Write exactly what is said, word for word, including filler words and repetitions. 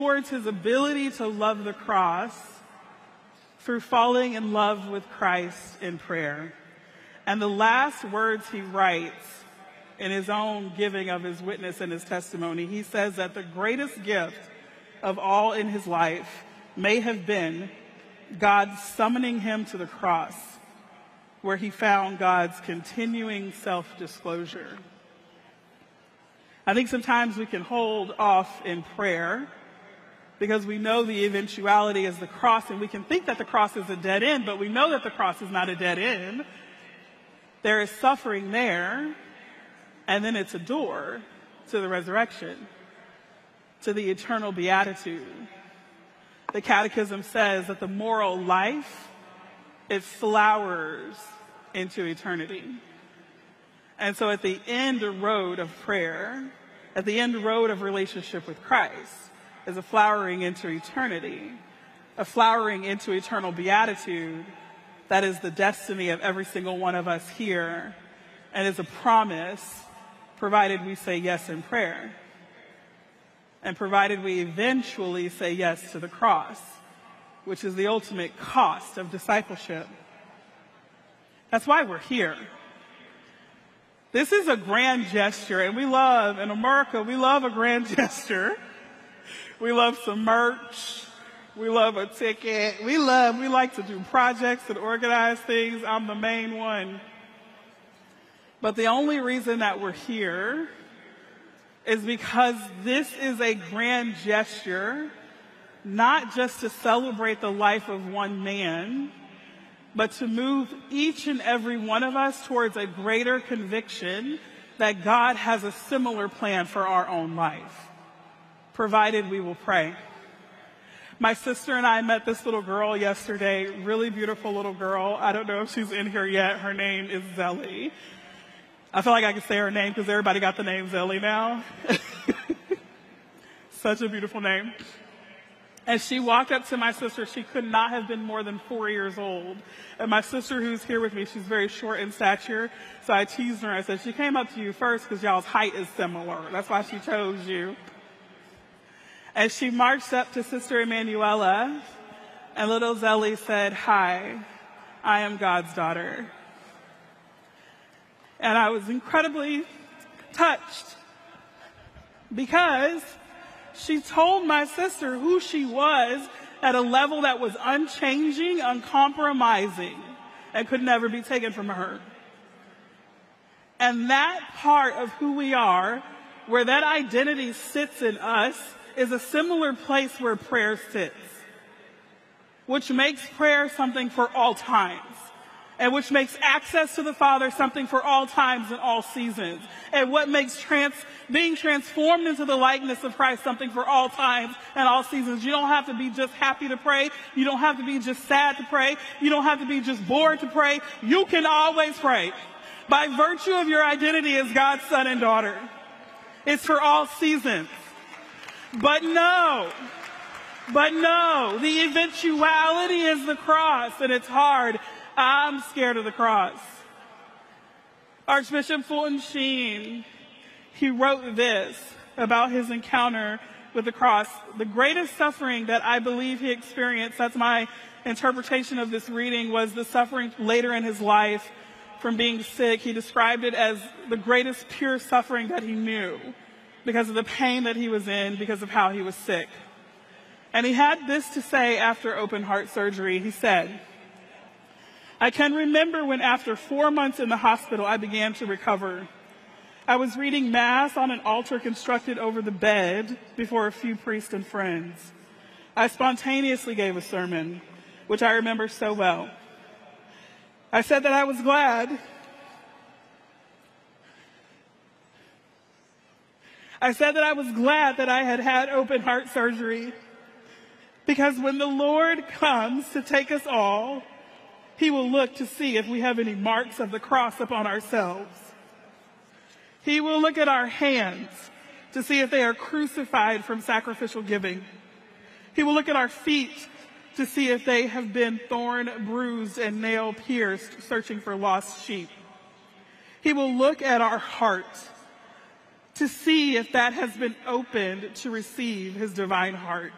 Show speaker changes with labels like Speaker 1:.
Speaker 1: towards his ability to love the cross through falling in love with Christ in prayer. And the last words he writes in his own giving of his witness and his testimony, he says that the greatest gift of all in his life may have been God summoning him to the cross, where he found God's continuing self-disclosure. I think sometimes we can hold off in prayer because we know the eventuality is the cross, and we can think that the cross is a dead end, but we know that the cross is not a dead end. There is suffering there, and then it's a door to the resurrection, to the eternal beatitude. The Catechism says that the moral life, it flowers into eternity. And so at the end road of prayer, at the end road of relationship with Christ, is a flowering into eternity, a flowering into eternal beatitude that is the destiny of every single one of us here, and is a promise provided we say yes in prayer, and provided we eventually say yes to the cross, which is the ultimate cost of discipleship. That's why we're here. This is a grand gesture, and we love, in America, we love a grand gesture. We love some merch. We love a ticket. We love, we like to do projects and organize things. I'm the main one. But the only reason that we're here is because this is a grand gesture, not just to celebrate the life of one man, but to move each and every one of us towards a greater conviction that God has a similar plan for our own life, provided we will pray. My sister and I met this little girl yesterday, really beautiful little girl. I don't know if she's in here yet. Her name is Zelly. I feel like I can say her name because everybody got the name Zelly now. Such a beautiful name. And she walked up to my sister. She could not have been more than four years old. And my sister, who's here with me, she's very short in stature. So I teased her. I said, she came up to you first because y'all's height is similar. That's why she chose you. And she marched up to Sister Emanuela, and little Zelly said, "Hi, I am God's daughter." And I was incredibly touched because she told my sister who she was at a level that was unchanging, uncompromising, and could never be taken from her. And that part of who we are, where that identity sits in us, is a similar place where prayer sits, which makes prayer something for all times, and which makes access to the Father something for all times and all seasons, and what makes trans being transformed into the likeness of Christ something for all times and all seasons. You don't have to be just happy to pray. You don't have to be just sad to pray. You don't have to be just bored to pray. You can always pray by virtue of your identity as God's son and daughter. It's for all seasons. But no, but no, the eventuality is the cross, and it's hard. I'm scared of the cross. Archbishop Fulton Sheen, he wrote this about his encounter with the cross. The greatest suffering that I believe he experienced, that's my interpretation of this reading, was the suffering later in his life from being sick. He described it as the greatest pure suffering that he knew, because of the pain that he was in, because of how he was sick. And he had this to say after open heart surgery. He said, "I can remember when after four months in the hospital, I began to recover. I was reading Mass on an altar constructed over the bed before a few priests and friends. I spontaneously gave a sermon, which I remember so well. I said that I was glad I said that I was glad that I had had open heart surgery, because when the Lord comes to take us all, he will look to see if we have any marks of the cross upon ourselves. He will look at our hands to see if they are crucified from sacrificial giving. He will look at our feet to see if they have been thorn bruised and nail pierced, searching for lost sheep. He will look at our heart to see if that has been opened to receive his divine heart.